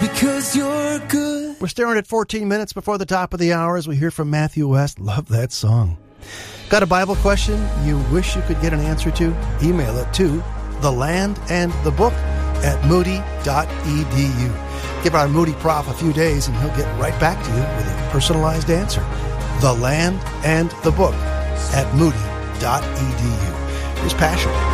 Because you're good. We're staring at 14 minutes before the top of the hour as we hear from Matthew West. Love that song. Got a Bible question you wish you could get an answer to? Email it to thelandandthebook@moody.edu. Give our Moody Prof a few days and he'll get right back to you with a personalized answer. thelandandthebook@moody.edu. Here's Passion.